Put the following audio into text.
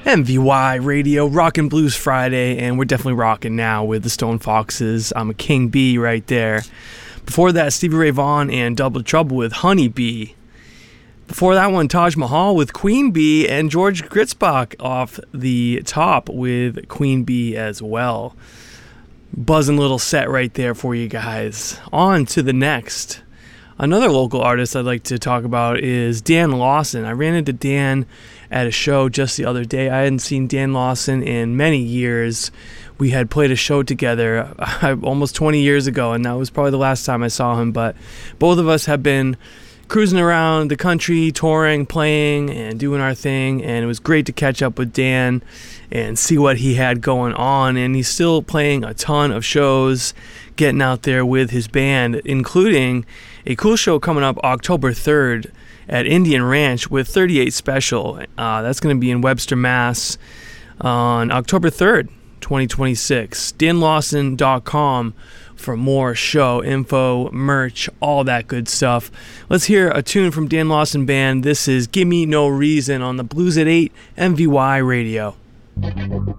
MVY Radio, Rockin' Blues Friday, and we're definitely rocking now with the Stone Foxes. I'm a King Bee right there. Before that, Stevie Ray Vaughan and Double Trouble with Honey Bee. Before that one, Taj Mahal with Queen Bee, and George Gritzbach off the top with Queen Bee as well. Buzzing little set right there for you guys. On to the next. Another local artist I'd like to talk about is Dan Lawson. I ran into Dan at a show just the other day. I hadn't seen Dan Lawson in many years. We had played a show together almost 20 years ago, and that was probably the last time I saw him. But both of us have been cruising around the country, touring, playing, and doing our thing, and it was great to catch up with Dan and see what he had going on. And he's still playing a ton of shows, getting out there with his band, including a cool show coming up October 3rd at Indian Ranch with 38 Special. That's going to be in Webster, Mass. On October 3rd, 2026. DanLawson.com for more show info, merch, all that good stuff. Let's hear a tune from Dan Lawson Band. This is Gimme No Reason on the Blues at 8 MVY Radio.